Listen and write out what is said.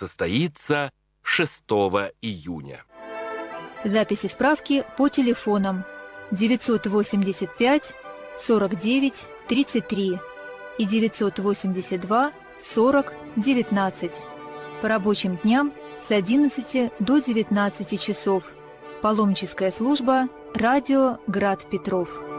состоится 6 июня. Записи справки по телефонам 985 49 33 и 982 40 19. По рабочим дням с 11 до 19 часов. Паломническая служба «Радио Град Петров».